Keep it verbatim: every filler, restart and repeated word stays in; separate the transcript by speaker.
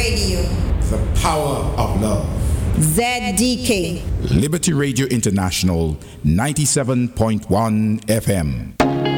Speaker 1: Radio.
Speaker 2: The power of love.
Speaker 1: Z D K.
Speaker 3: Liberty Radio International, ninety-seven point one F M.